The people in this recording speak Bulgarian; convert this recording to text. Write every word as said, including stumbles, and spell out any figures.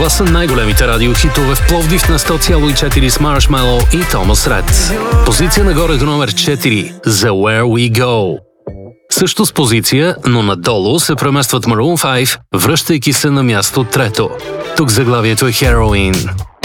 Това са най-големите радиохитове в Пловдив на сто цяло и четири с Marshmello и Томас Ред. Позиция нагоре до номер четири за Where We Go. Също с позиция, но надолу се преместват Maroon пет, връщайки се на място трето. Тук заглавието е Heroin.